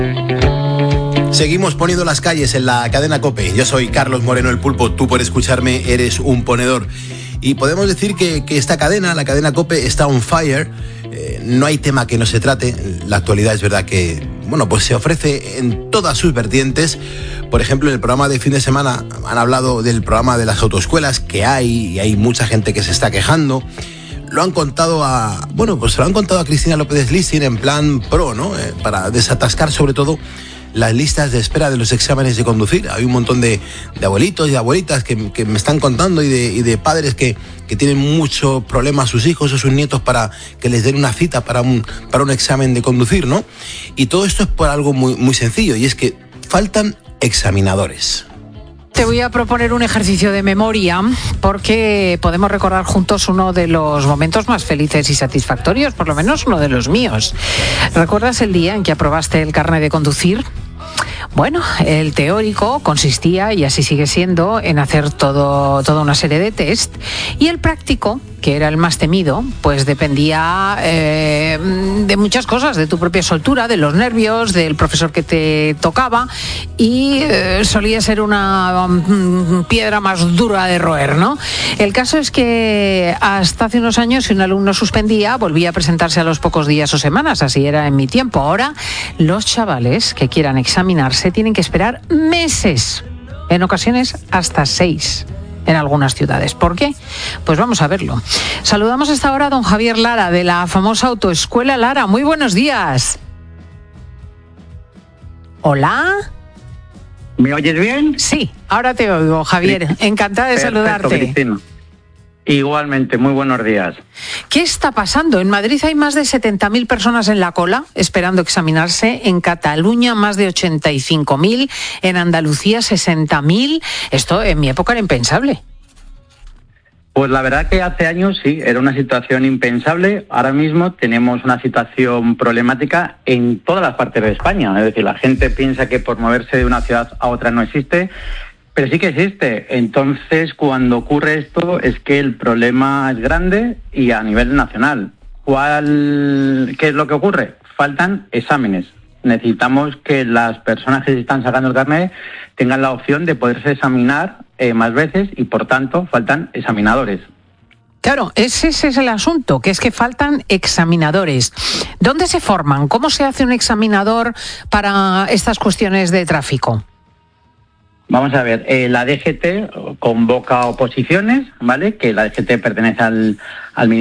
Seguimos poniendo las calles en la cadena COPE. Yo soy Carlos Moreno el Pulpo, tú por escucharme eres un ponedor. Y podemos decir que esta cadena, la cadena COPE, está on fire. No hay tema que no se trate. La actualidad es verdad que, pues se ofrece en todas sus vertientes. Por ejemplo, en el programa de fin de semana han hablado del programa de las autoescuelas que hay, y hay mucha gente que se está quejando. Lo han contado se lo han contado a Cristina López Lísing en plan pro, ¿no? Para desatascar sobre todo las listas de espera de los exámenes de conducir. Hay un montón de abuelitos y abuelitas que me están contando y de padres que tienen mucho problema a sus hijos o sus nietos para que les den una cita para un examen de conducir, ¿no? Y todo esto es por algo muy, muy sencillo, y es que faltan examinadores. Te voy a proponer un ejercicio de memoria porque podemos recordar juntos uno de los momentos más felices y satisfactorios, por lo menos uno de los míos. ¿Recuerdas el día en que aprobaste el carnet de conducir? Bueno, el teórico consistía, y así sigue siendo, en hacer toda una serie de test, y el práctico, que era el más temido, pues dependía de muchas cosas, de tu propia soltura, de los nervios, del profesor que te tocaba, y solía ser una piedra más dura de roer, ¿no? El caso es que hasta hace unos años, si un alumno suspendía, volvía a presentarse a los pocos días o semanas, así era en mi tiempo. Ahora, los chavales que quieran examinarse tienen que esperar meses, en ocasiones hasta 6. En algunas ciudades. ¿Por qué? Pues vamos a verlo. Saludamos hasta ahora a don Javier Lara, de la famosa autoescuela Lara. Muy buenos días. ¿Hola? ¿Me oyes bien? Sí, ahora te oigo, Javier. Sí. Encantada de saludarte. Cristina. Igualmente, muy buenos días. ¿Qué está pasando? En Madrid hay más de 70.000 personas en la cola esperando examinarse, en Cataluña más de 85.000, en Andalucía 60.000. Esto en mi época era impensable. Pues la verdad que hace años sí, era una situación impensable. Ahora mismo tenemos una situación problemática en todas las partes de España. Es decir, la gente piensa que por moverse de una ciudad a otra no existe, pero sí que existe. Entonces, cuando ocurre esto, es que el problema es grande y a nivel nacional. ¿Qué es lo que ocurre? Faltan exámenes. Necesitamos que las personas que se están sacando el carnet tengan la opción de poderse examinar más veces, y por tanto faltan examinadores. Claro, ese es el asunto, que es que faltan examinadores. ¿Dónde se forman? ¿Cómo se hace un examinador para estas cuestiones de tráfico? Vamos a ver, la DGT convoca oposiciones, ¿vale? Que la DGT pertenece al Ministerio